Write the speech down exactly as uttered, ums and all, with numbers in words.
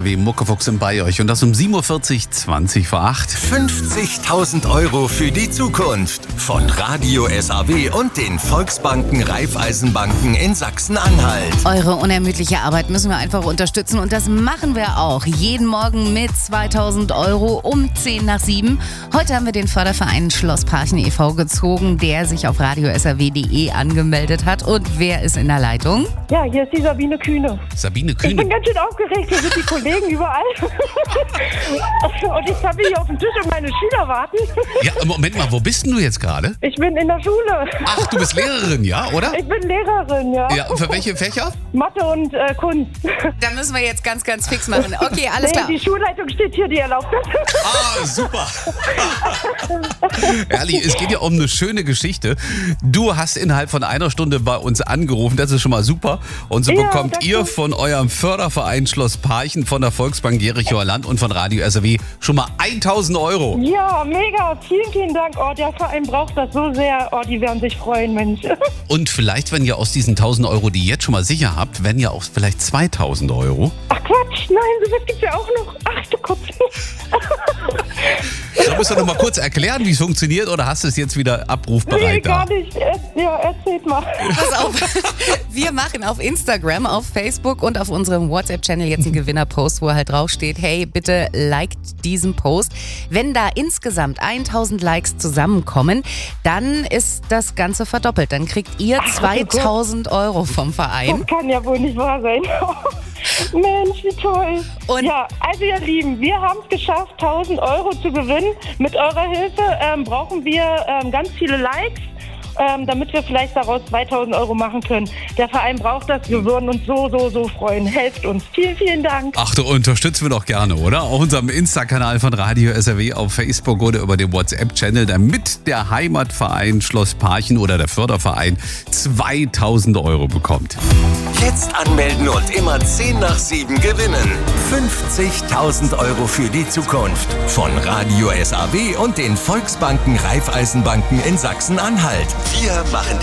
W Muckefuchs sind bei euch und das um sieben Uhr vierzig, zwanzig vor acht. fünfzigtausend Euro für die Zukunft von Radio S A W und den Volksbanken Raiffeisenbanken in Sachsen-Anhalt. Eure unermüdliche Arbeit müssen wir einfach unterstützen und das machen wir auch. Jeden Morgen mit zweitausend Euro um zehn nach sieben. Heute haben wir den Förderverein Schloss Parchen e V gezogen, der sich auf radio s a w punkt d e angemeldet hat. Und wer ist in der Leitung? Ja, hier ist die Sabine Kühne. Sabine Ich Kühne. bin ganz schön aufgeregt, hier sind die Kollegen überall. Und ich habe hier auf dem Tisch und meine Schüler warten. Ja, Moment mal, wo bist denn du jetzt gerade? Ich bin in der Schule. Ach, du bist Lehrerin, ja, oder? Ich bin Lehrerin, ja. Ja, und für welche Fächer? Mathe und äh, Kunst. Da müssen wir jetzt ganz, ganz fix machen. Okay, alles Nee, klar. die Schulleitung steht hier, die erlaubt das. Ah, super. Ehrlich, es geht ja um eine schöne Geschichte. Du hast innerhalb von einer Stunde bei uns angerufen, das ist schon mal super. Und so Ja, bekommt danke. ihr von eurem Förderverein Schloss Parchen, von der Volksbank Jerichower Land und von Radio S A W schon mal tausend Euro. Ja, mega. Vielen, vielen Dank. Oh, der Verein braucht das so sehr. Oh, die werden sich freuen, Mensch. Und vielleicht, wenn ihr aus diesen tausend Euro, die ihr jetzt schon mal sicher habt, werden ja auch vielleicht zweitausend Euro. Ach Quatsch, nein, sowas gibt's ja auch noch. Ach du Kopf. Da musst du noch mal kurz erklären, wie es funktioniert, oder hast du es jetzt wieder abrufbereit Nee, da? gar nicht. Er- Ja, erzählt mal. Pass auf. Wir machen auf Instagram, auf Facebook und auf unserem WhatsApp-Channel jetzt einen Gewinner-Post, wo halt draufsteht, hey, bitte liked diesen Post. Wenn da insgesamt tausend Likes zusammenkommen, dann ist das Ganze verdoppelt. Dann kriegt ihr zweitausend Euro vom Verein. Das kann ja wohl nicht wahr sein. Mensch, wie toll. Und- ja, also ihr Lieben, wir haben es geschafft, tausend Euro zu gewinnen. Mit eurer Hilfe ähm, brauchen wir ähm, ganz viele Likes, ähm, damit wir vielleicht daraus zweitausend Euro machen können. Der Verein braucht das. Wir würden uns so, so, so freuen. Helft uns. Vielen, vielen Dank. Ach, du unterstützen wir doch gerne, oder? Auf unserem Insta-Kanal von Radio S A W auf Facebook oder über den WhatsApp-Channel, damit der Heimatverein Schloss Parchen oder der Förderverein zweitausend Euro bekommt. Jetzt anmelden und immer zehn nach sieben gewinnen. fünfzigtausend Euro für die Zukunft von Radio S A W und den Volksbanken Raiffeisenbanken in Sachsen-Anhalt. Wir machen